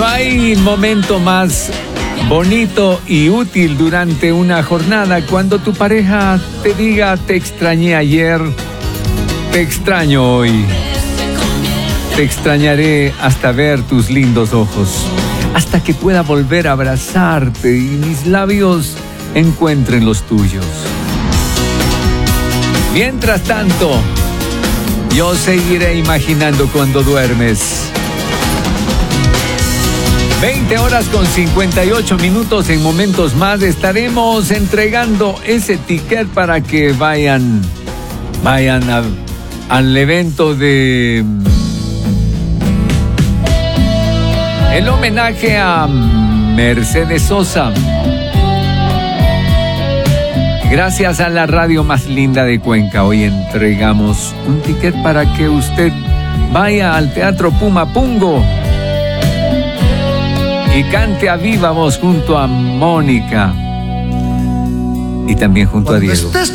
No hay momento más bonito y útil durante una jornada cuando tu pareja te diga: te extrañé ayer, te extraño hoy, te extrañaré hasta ver tus lindos ojos, hasta que pueda volver a abrazarte y mis labios encuentren los tuyos. Mientras tanto, yo seguiré imaginando cuando duermes. 20 horas con 58 minutos. En momentos más estaremos entregando ese ticket para que vayan al evento de el homenaje a Mercedes Sosa. Gracias a la radio más linda de Cuenca, hoy entregamos un ticket para que usted vaya al Teatro Pumapungo y cante a viva voz junto a Mónica y también junto a Diego.